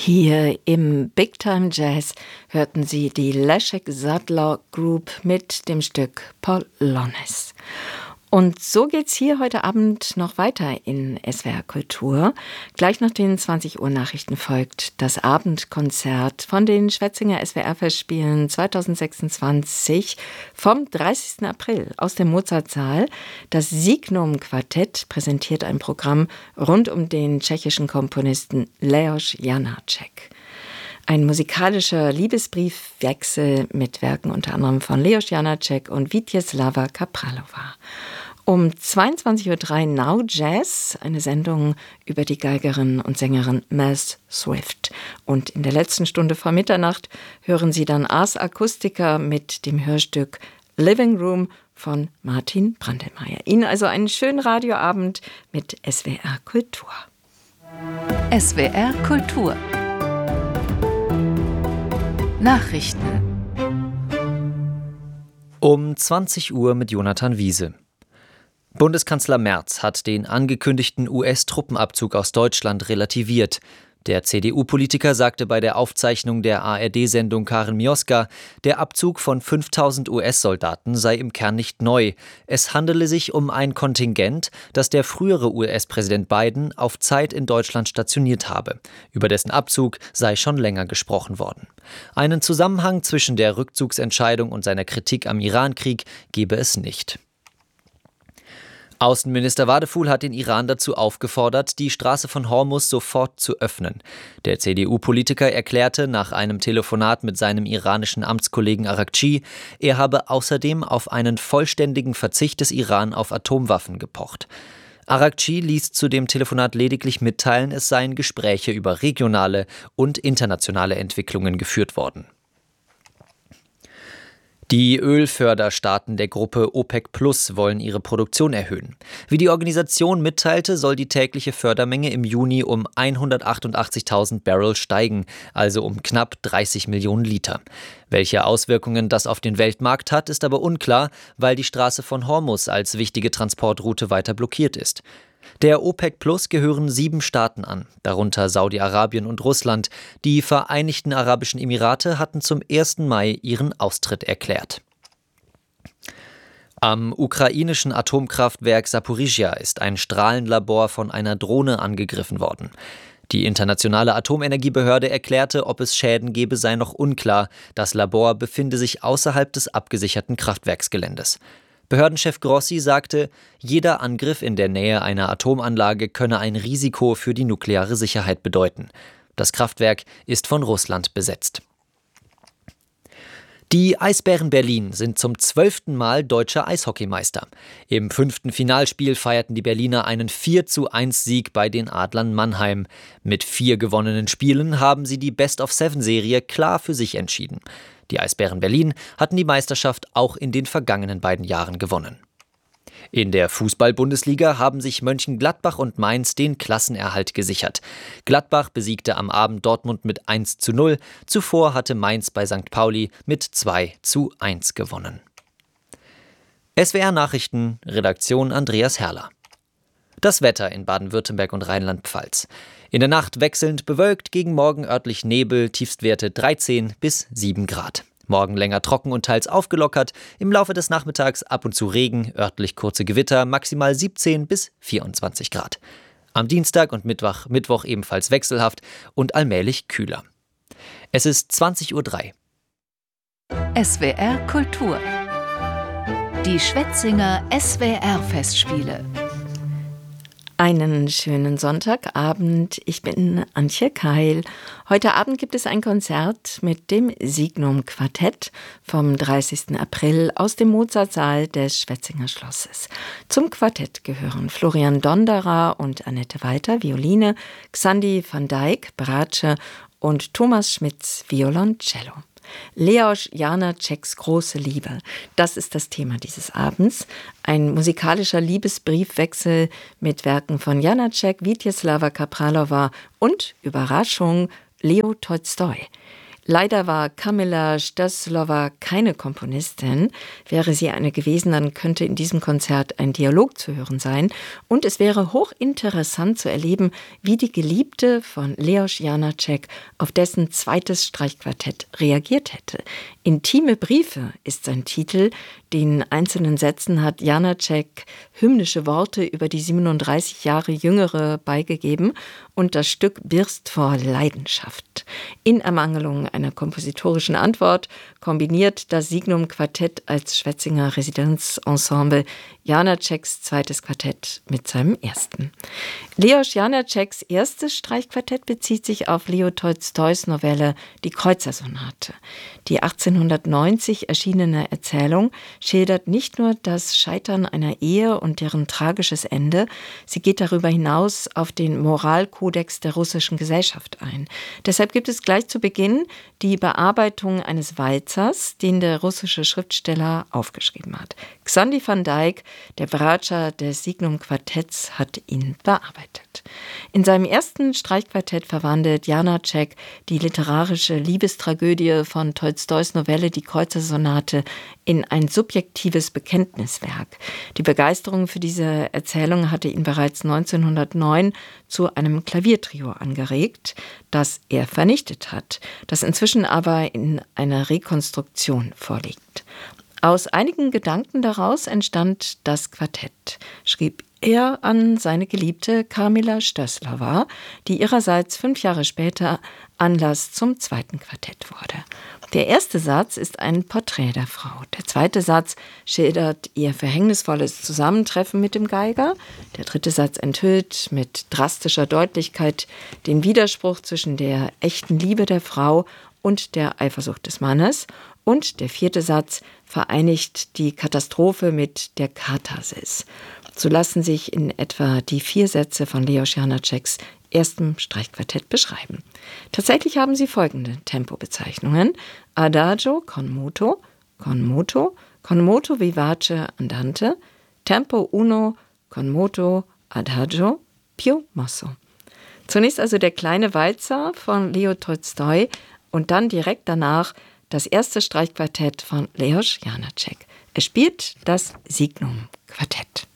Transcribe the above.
Hier im Big Time Jazz hörten Sie die Leszek Sadler Group mit dem Stück Polonez. Und so geht's hier heute Abend noch weiter in SWR Kultur. Gleich nach den 20 Uhr Nachrichten folgt das Abendkonzert von den Schwetzinger SWR-Festspielen 2026 vom 30. April aus dem Mozartsaal. Das Signum Quartett präsentiert ein Programm rund um den tschechischen Komponisten Leoš Janáček. Ein musikalischer Liebesbriefwechsel mit Werken unter anderem von Leoš Janáček und Vítězslava Kapralova. Um 22.03 Uhr Now Jazz, eine Sendung über die Geigerin und Sängerin Mel Swift. Und in der letzten Stunde vor Mitternacht hören Sie dann Ars Acustica mit dem Hörstück Living Room von Martin Brandlmeier. Ihnen also einen schönen Radioabend mit SWR Kultur. SWR Kultur Nachrichten um 20 Uhr mit Jonathan Wiese. Bundeskanzler Merz hat den angekündigten US-Truppenabzug aus Deutschland relativiert. Der CDU-Politiker sagte bei der Aufzeichnung der ARD-Sendung Karen Mioska, der Abzug von 5.000 US-Soldaten sei im Kern nicht neu. Es handele sich um ein Kontingent, das der frühere US-Präsident Biden auf Zeit in Deutschland stationiert habe. Über dessen Abzug sei schon länger gesprochen worden. Einen Zusammenhang zwischen der Rückzugsentscheidung und seiner Kritik am Iran-Krieg gebe es nicht. Außenminister Wadefuhl hat den Iran dazu aufgefordert, die Straße von Hormuz sofort zu öffnen. Der CDU-Politiker erklärte nach einem Telefonat mit seinem iranischen Amtskollegen Araghchi, er habe außerdem auf einen vollständigen Verzicht des Iran auf Atomwaffen gepocht. Araghchi ließ zu dem Telefonat lediglich mitteilen, es seien Gespräche über regionale und internationale Entwicklungen geführt worden. Die Ölförderstaaten der Gruppe OPEC Plus wollen ihre Produktion erhöhen. Wie die Organisation mitteilte, soll die tägliche Fördermenge im Juni um 188.000 Barrel steigen, also um knapp 30 Millionen Liter. Welche Auswirkungen das auf den Weltmarkt hat, ist aber unklar, weil die Straße von Hormuz als wichtige Transportroute weiter blockiert ist. Der OPEC Plus gehören 7 Staaten an, darunter Saudi-Arabien und Russland. Die Vereinigten Arabischen Emirate hatten zum 1. Mai ihren Austritt erklärt. Am ukrainischen Atomkraftwerk Saporizhzhia ist ein Strahlenlabor von einer Drohne angegriffen worden. Die internationale Atomenergiebehörde erklärte, ob es Schäden gebe, sei noch unklar. Das Labor befinde sich außerhalb des abgesicherten Kraftwerksgeländes. Behördenchef Grossi sagte, jeder Angriff in der Nähe einer Atomanlage könne ein Risiko für die nukleare Sicherheit bedeuten. Das Kraftwerk ist von Russland besetzt. Die Eisbären Berlin sind zum 12. Mal deutscher Eishockeymeister. Im 5. Finalspiel feierten die Berliner einen 4:1-Sieg bei den Adlern Mannheim. Mit 4 gewonnenen Spielen haben sie die Best-of-7-Serie klar für sich entschieden. Die Eisbären Berlin hatten die Meisterschaft auch in den vergangenen beiden Jahren gewonnen. In der Fußball-Bundesliga haben sich Mönchengladbach und Mainz den Klassenerhalt gesichert. Gladbach besiegte am Abend Dortmund mit 1:0. Zuvor hatte Mainz bei St. Pauli mit 2:1 gewonnen. SWR Nachrichten, Redaktion Andreas Herrler. Das Wetter in Baden-Württemberg und Rheinland-Pfalz. In der Nacht wechselnd bewölkt, gegen Morgen örtlich Nebel, Tiefstwerte 13 bis 7 Grad. Morgen länger trocken und teils aufgelockert, im Laufe des Nachmittags ab und zu Regen, örtlich kurze Gewitter, maximal 17 bis 24 Grad. Am Dienstag und Mittwoch ebenfalls wechselhaft und allmählich kühler. Es ist 20:03 Uhr. SWR Kultur Die Schwetzinger SWR-Festspiele. Einen schönen Sonntagabend. Ich bin Antje Keil. Heute Abend gibt es ein Konzert mit dem Signum Quartett vom 30. April aus dem Mozartsaal des Schwetzinger Schlosses. Zum Quartett gehören Florian Donderer und Annette Walter, Violine, Xandi van Dijk, Bratsche und Thomas Schmitz, Violoncello. Leoš Janáčeks große Liebe, das ist das Thema dieses Abends. Ein musikalischer Liebesbriefwechsel mit Werken von Janáček, Vítězslava Kapralova und, Überraschung, Leo Tolstoi. Leider war Kamila Stößlowa keine Komponistin. Wäre sie eine gewesen, dann könnte in diesem Konzert ein Dialog zu hören sein. Und es wäre hochinteressant zu erleben, wie die Geliebte von Leos Janáček auf dessen zweites Streichquartett reagiert hätte. Intime Briefe ist sein Titel. Den einzelnen Sätzen hat Janáček hymnische Worte über die 37 Jahre Jüngere beigegeben und das Stück birst vor Leidenschaft. In Ermangelung einer kompositorischen Antwort kombiniert das Signum Quartett als Schwetzinger Residenzensemble Janáčeks zweites Quartett mit seinem ersten. Leos Janáčeks erstes Streichquartett bezieht sich auf Leo Tolstois Novelle Die Kreuzersonate. Die 1890 erschienene Erzählung schildert nicht nur das Scheitern einer Ehe und deren tragisches Ende, sie geht darüber hinaus auf den Moralkodex der russischen Gesellschaft ein. Deshalb gibt es gleich zu Beginn die Bearbeitung eines Walzers, den der russische Schriftsteller aufgeschrieben hat. Xandi van Dyck, der Bratscher des Signum Quartetts, hat ihn bearbeitet. In seinem ersten Streichquartett verwandelt Janáček die literarische Liebestragödie von Tolstois Novelle Die Kreuzersonate in ein subjektives Bekenntniswerk. Die Begeisterung für diese Erzählung hatte ihn bereits 1909 zu einem Klaviertrio angeregt, das er vernichtet hat, das inzwischen aber in einer Rekonstruktion vorliegt. Aus einigen Gedanken daraus entstand das Quartett, schrieb er an seine Geliebte Kamila Stößlowa, die ihrerseits 5 Jahre später Anlass zum zweiten Quartett wurde. Der erste Satz ist ein Porträt der Frau. Der zweite Satz schildert ihr verhängnisvolles Zusammentreffen mit dem Geiger. Der dritte Satz enthüllt mit drastischer Deutlichkeit den Widerspruch zwischen der echten Liebe der Frau und der Eifersucht des Mannes. Und der vierte Satz vereinigt die Katastrophe mit der Katharsis. So lassen sich in etwa die 4 Sätze von Leos Janáčeks erstem Streichquartett beschreiben. Tatsächlich haben sie folgende Tempobezeichnungen: Adagio con moto, con moto vivace andante, Tempo 1 con moto, adagio, più mosso. Zunächst also der kleine Walzer von Leo Tolstoi und dann direkt danach das erste Streichquartett von Leos Janáček. Er spielt das Signum Quartett.